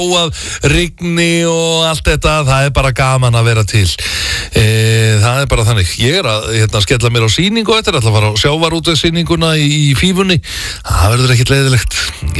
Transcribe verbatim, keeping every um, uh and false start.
að rigni og allt þetta, það er bara gaman að vera til. E, það er bara þannig. Ég er að hérna, skella mér á sýningu og þetta er alltaf að fara á sjávarútvegssýninguna í, í Fífunni. Það verður ekkit leiðilegt.